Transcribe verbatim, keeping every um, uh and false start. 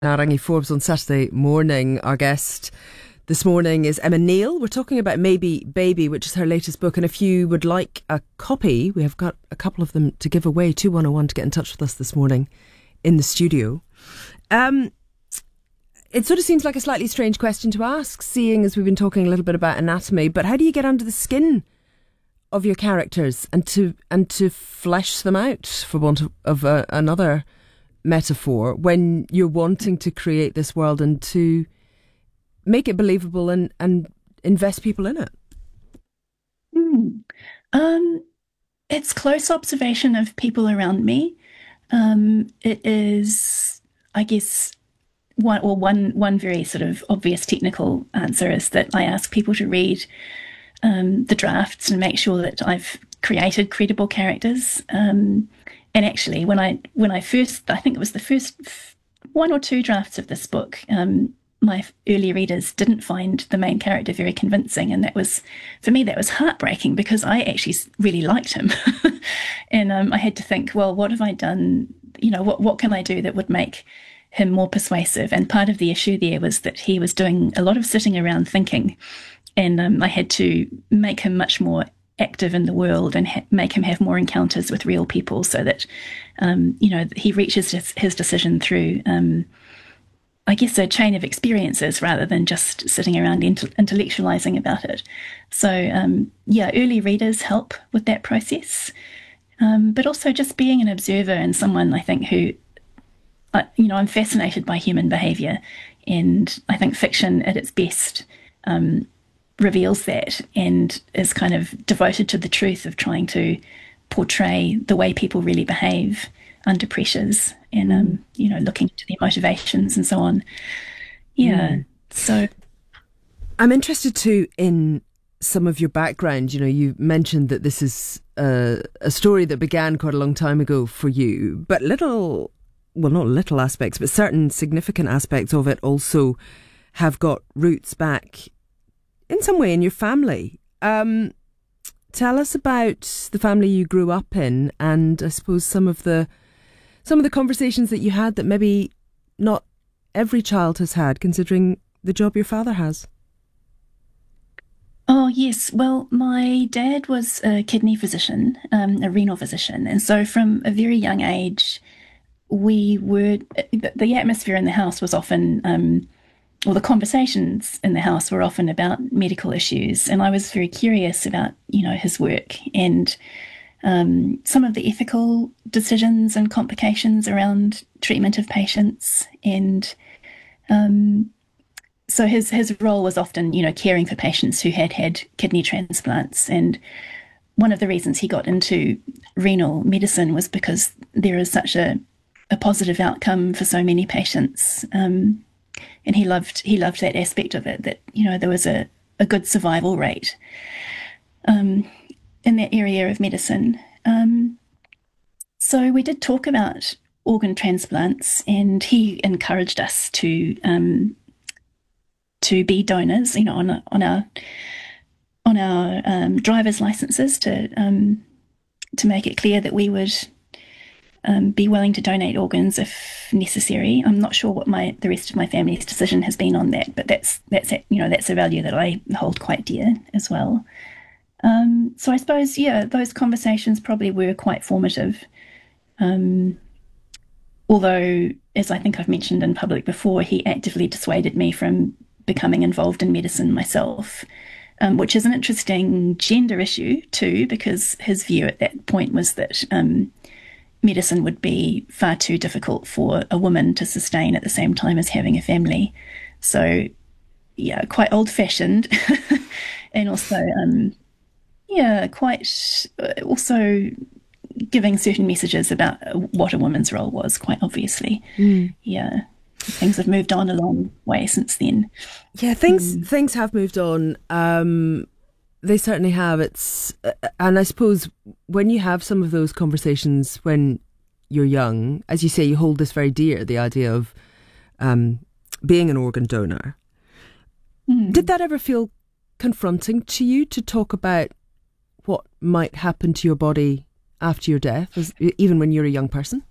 Narangi Forbes on Saturday morning. Our guest this morning is Emma Neal. We're talking about Maybe Baby, which is her latest book. And if you would like a copy, we have got a couple of them to give away. two one oh one to get in touch with us this morning in the studio. Um, it sort of seems like a slightly strange question to ask, seeing as we've been talking a little bit about anatomy. But how do you get under the skin of your characters and to and to flesh them out, for want of, of uh, another metaphor, when you're wanting to create this world and to make it believable and, and invest people in it? Mm. Um, it's close observation of people around me. Um, it is, I guess, one or one one very sort of obvious technical answer is that I ask people to read um, the drafts and make sure that I've created credible characters. Um, And actually, when I when I first, I think it was the first one or two drafts of this book, um, my early readers didn't find the main character very convincing, and that was, for me, that was heartbreaking because I actually really liked him, and um, I had to think, well, what have I done? You know, what what can I do that would make him more persuasive? And part of the issue there was that he was doing a lot of sitting around thinking, and um, I had to make him much more active in the world and ha- make him have more encounters with real people, so that um, you know, he reaches his, his decision through um, I guess a chain of experiences rather than just sitting around int- intellectualizing about it. So um, yeah, early readers help with that process, um, but also just being an observer and someone, I think, who uh, you know, I'm fascinated by human behavior, and I think fiction at its best um, reveals that and is kind of devoted to the truth of trying to portray the way people really behave under pressures and, um, you know, looking into their motivations and so on. Yeah. Mm. So I'm interested too in some of your background. You know, you mentioned that this is a, a story that began quite a long time ago for you, but little, well, not little aspects, but certain significant aspects of it also have got roots back in some way in your family. Um, tell us about the family you grew up in, and I suppose some of the some of the conversations that you had that maybe not every child has had, considering the job your father has. Oh, yes. Well, my dad was a kidney physician, um, a renal physician. And so from a very young age, we were, the atmosphere in the house was often um, well, the conversations in the house were often about medical issues, and I was very curious about, you know, his work and um, some of the ethical decisions and complications around treatment of patients. And um, so his his role was often, you know, caring for patients who had had kidney transplants. And one of the reasons he got into renal medicine was because there is such a, a positive outcome for so many patients. Um, And he loved he loved that aspect of it, that, you know, there was a, a good survival rate um, in that area of medicine. Um, so we did talk about organ transplants, and he encouraged us to um, to be donors, you know, on a, on our on our um, driver's licenses, to um, to make it clear that we would Um, be willing to donate organs if necessary. I'm not sure what my the rest of my family's decision has been on that, but that's that's you know that's a value that I hold quite dear as well. Um, so I suppose, yeah, those conversations probably were quite formative. Um, although, as I think I've mentioned in public before, he actively dissuaded me from becoming involved in medicine myself, um, which is an interesting gender issue too, because his view at that point was that Um, medicine would be far too difficult for a woman to sustain at the same time as having a family. So, yeah, quite old-fashioned, and also, um, yeah, quite also giving certain messages about what a woman's role was, quite obviously. Mm. Yeah, things have moved on a long way since then. Yeah, things mm. things have moved on. Um, They certainly have. It's uh, and I suppose when you have some of those conversations when you're young, as you say, you hold this very dear, the idea of um, being an organ donor. Mm. Did that ever feel confronting to you, to talk about what might happen to your body after your death, as, even when you're a young person?